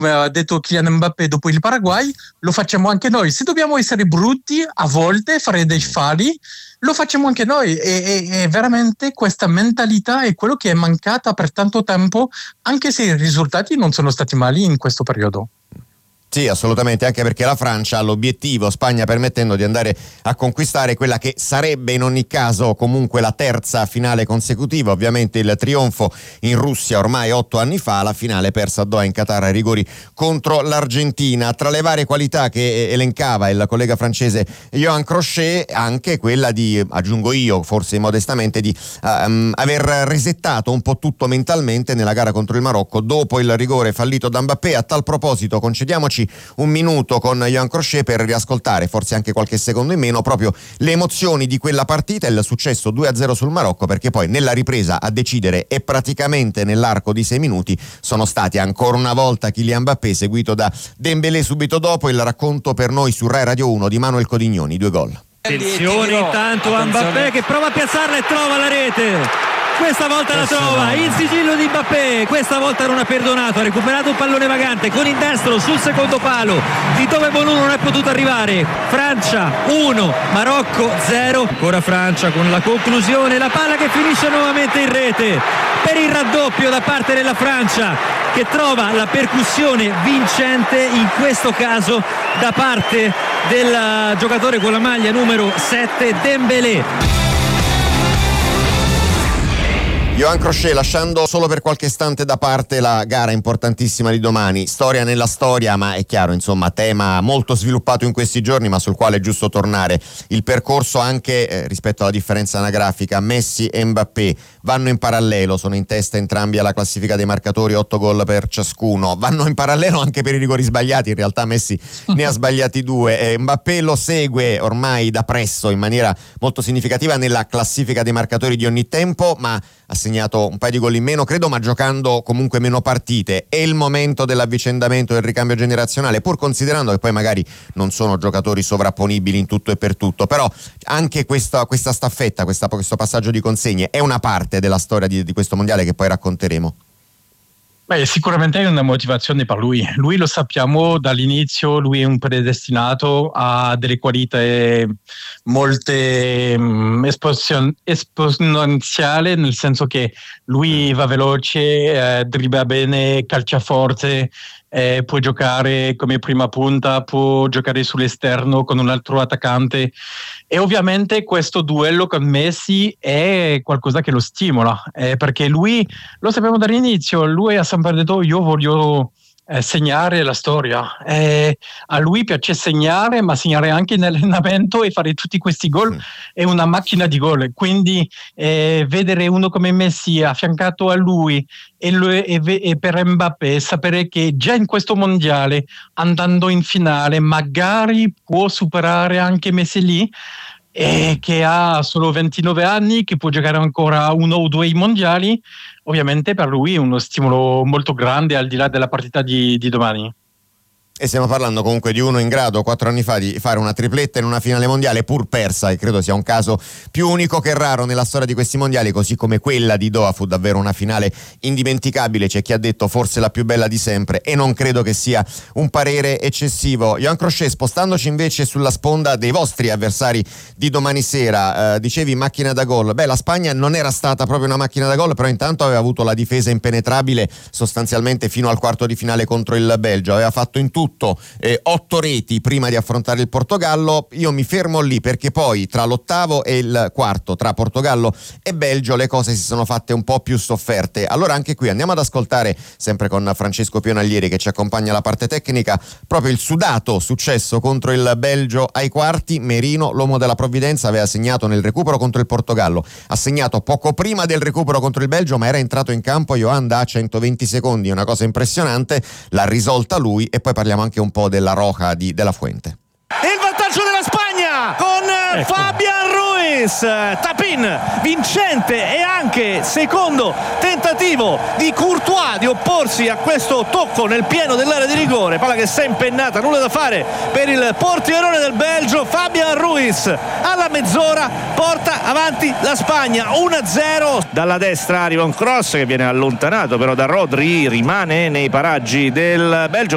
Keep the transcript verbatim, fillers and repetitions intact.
ha detto Kylian Mbappé dopo il Paraguay, lo facciamo anche noi. Se dobbiamo essere brutti a volte, fare dei falli, lo facciamo anche noi. E, e, e veramente questa mentalità è quello che è mancata per tanto tempo, anche se i risultati non sono stati mali in questo periodo. Sì, assolutamente, anche perché la Francia ha l'obiettivo, Spagna permettendo di andare a conquistare quella che sarebbe in ogni caso comunque la terza finale consecutiva. Ovviamente il trionfo in Russia ormai otto anni fa, la finale persa a Doha in Qatar ai rigori contro l'Argentina. Tra le varie qualità che elencava il collega francese Johan Crochet, anche quella di, aggiungo io forse modestamente, di um, aver resettato un po' tutto mentalmente nella gara contro il Marocco dopo il rigore fallito da Mbappé. A tal proposito concediamoci un minuto con Johan Crochet per riascoltare, forse anche qualche secondo in meno, proprio le emozioni di quella partita, il successo due a zero sul Marocco, perché poi nella ripresa a decidere e praticamente nell'arco di sei minuti sono stati ancora una volta Kylian Mbappé, seguito da Dembélé subito dopo. Il racconto per noi su Rai Radio uno di Manuel Codignoni, due gol. Attenzione intanto a Mbappé che prova a piazzarla e trova la rete. Questa volta la trova, il sigillo di Mbappé, questa volta non ha perdonato, ha recuperato un pallone vagante con il destro sul secondo palo, di dove Bonu non è potuto arrivare. Francia uno, Marocco zero, ancora Francia con la conclusione, la palla che finisce nuovamente in rete per il raddoppio da parte della Francia, che trova la percussione vincente in questo caso da parte del giocatore con la maglia numero sette, Dembélé. Johan Crochet, lasciando solo per qualche istante da parte la gara importantissima di domani, storia nella storia, ma è chiaro, insomma, tema molto sviluppato in questi giorni, ma sul quale è giusto tornare. Il percorso anche eh, rispetto alla differenza anagrafica, Messi e Mbappé vanno in parallelo, sono in testa entrambi alla classifica dei marcatori, otto gol per ciascuno, vanno in parallelo anche per i rigori sbagliati, in realtà Messi ne ha sbagliati due, eh, Mbappé lo segue ormai da presso in maniera molto significativa nella classifica dei marcatori di ogni tempo, ma ha segnato un paio di gol in meno, credo, ma giocando comunque meno partite. È il momento dell'avvicendamento, del ricambio generazionale, pur considerando che poi magari non sono giocatori sovrapponibili in tutto e per tutto, però anche questa, questa staffetta, questa, questo passaggio di consegne è una parte della storia di, di questo mondiale che poi racconteremo. Beh, sicuramente è una motivazione per lui. Lui lo sappiamo dall'inizio, lui è un predestinato a delle qualità molte um, esposizion- esponenziali, nel senso che lui va veloce, eh, dribbla bene, calcia forte, eh, può giocare come prima punta, può giocare sull'esterno con un altro attaccante, e ovviamente questo duello con Messi è qualcosa che lo stimola, eh, perché lui, lo sappiamo dall'inizio, lui ha sempre detto io voglio eh, segnare la storia, eh, a lui piace segnare, ma segnare anche in allenamento e fare tutti questi gol, mm. è una macchina di gol, quindi eh, vedere uno come Messi affiancato a lui e, lui, e, e per Mbappé sapere che già in questo mondiale, andando in finale, magari può superare anche Messi lì, e che ha solo ventinove anni, che può giocare ancora uno o due mondiali, ovviamente per lui è uno stimolo molto grande al di là della partita di, di domani. E stiamo parlando comunque di uno in grado quattro anni fa di fare una tripletta in una finale mondiale pur persa, e credo sia un caso più unico che raro nella storia di questi mondiali, così come quella di Doha fu davvero una finale indimenticabile. C'è chi ha detto forse la più bella di sempre, e non credo che sia un parere eccessivo. Johan Crochet, spostandoci invece sulla sponda dei vostri avversari di domani sera, eh, dicevi macchina da gol. Beh, la Spagna non era stata proprio una macchina da gol, però intanto aveva avuto la difesa impenetrabile sostanzialmente fino al quarto di finale contro il Belgio, aveva fatto in tutto Eh, otto reti prima di affrontare il Portogallo. Io mi fermo lì, perché poi tra l'ottavo e il quarto, tra Portogallo e Belgio, le cose si sono fatte un po' più sofferte. Allora anche qui andiamo ad ascoltare, sempre con Francesco Pionaglieri che ci accompagna alla parte tecnica, proprio il sudato successo contro il Belgio ai quarti. Merino, l'uomo della provvidenza, aveva segnato nel recupero contro il Portogallo, ha segnato poco prima del recupero contro il Belgio, ma era entrato in campo Johan da centoventi secondi, una cosa impressionante, l'ha risolta lui. E poi parliamo anche un po' della Roja di Della Fuente. E il vantaggio della Spagna con ecco. Fabian Ruiz, tap-in vincente e anche secondo tentativo di Courtois di opporsi a questo tocco nel pieno dell'area di rigore, palla che si è impennata, nulla da fare per il portierone del Belgio. Fabian Ruiz alla mezz'ora porta avanti la Spagna uno a zero. Dalla destra arriva un cross che viene allontanato però da Rodri, rimane nei paraggi del Belgio.